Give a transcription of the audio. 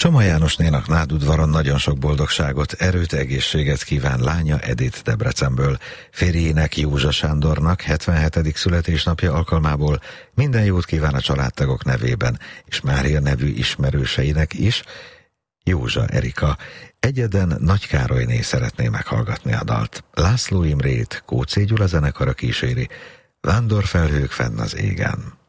Csoma Jánosnénak nádudvaron nagyon sok boldogságot, erőt, egészséget kíván lánya Edith Debrecenből. Férjének, Józsa Sándornak 77. születésnapja alkalmából minden jót kíván a családtagok nevében, és Mária nevű ismerőseinek is. Józsa Erika. Egyeden Nagy Károlyné szeretné meghallgatni a dalt. László Imrét Kóczé Gyula zenekara kíséri. Vándorfelhők fenn az égen.